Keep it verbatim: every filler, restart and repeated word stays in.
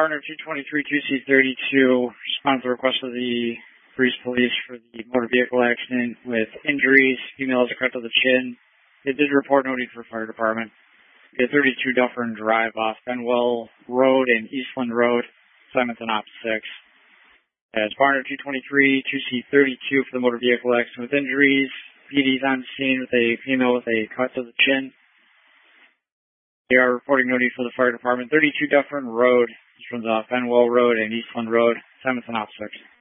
partner two twenty-three two C thirty-two responded to the request of the Breeze Police for the motor vehicle accident with injuries. Female is a cut to the chin. They did report no need for fire department. The thirty-two Dufferin Drive off Benwell Road and Eastland Road, Simonton Op six. As partner two twenty-three two C thirty-two for the motor vehicle accident with injuries. P D's on scene with a female with a cut to the chin. They are reporting no need for the fire department. thirty-two Dufferin Road. This runs off Benwell Road and Eastland Road, Simonton Op six.